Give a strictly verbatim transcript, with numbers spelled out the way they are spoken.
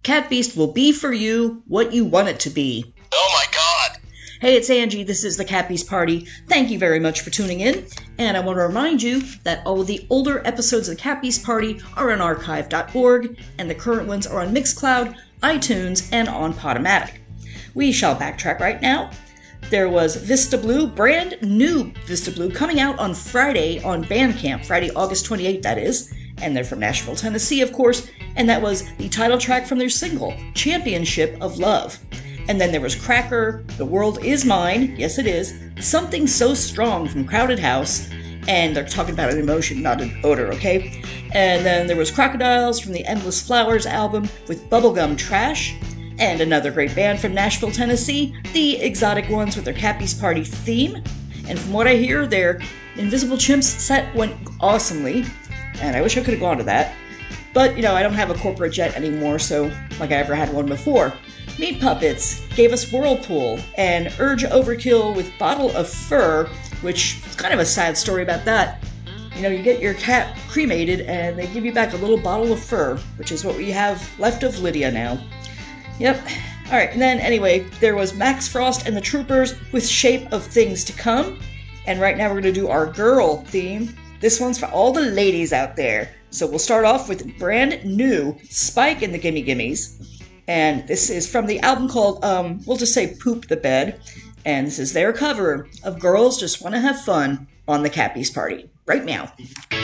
Cat Beast will be for you what you want it to be. Oh my god! Hey, it's Angie. This is the Cat Beast Party. Thank you very much for tuning in. And I want to remind you that all of the older episodes of the Cat Beast Party are on archive dot org, and the current ones are on Mixcloud, iTunes, and on Podomatic. We shall backtrack right now. There was Vista Blue, brand new Vista Blue, coming out on Friday on Bandcamp, Friday, August twenty-eighth, that is. And they're from Nashville, Tennessee, of course. And that was the title track from their single, Championship of Love. And then there was Cracker, The World Is Mine, yes it is, Something So Strong from Crowded House, and they're talking about an emotion, not an odor, okay? And then there was Crocodiles from the Endless Flowers album with Bubblegum Trash, and another great band from Nashville, Tennessee, the Exotic Ones with their Cat Beast Party theme. And from what I hear, their Invisible Chimps set went awesomely, and I wish I could have gone to that. But, you know, I don't have a corporate jet anymore, so like I ever had one before. Meat Puppets gave us Whirlpool, and Urge Overkill with Bottle of Fur, which is kind of a sad story about that. You know, you get your cat cremated, and they give you back a little bottle of fur, which is what we have left of Lydia now. Yep. Alright, and then anyway, there was Max Frost and the Troopers with Shape of Things to Come. And right now we're going to do our girl theme. This one's for all the ladies out there. So we'll start off with brand new Spike and the Gimme Gimmes. And this is from the album called, um, we'll just say Poop the Bed. And this is their cover of Girls Just Wanna Have Fun on the Cat Beast Party. Right now.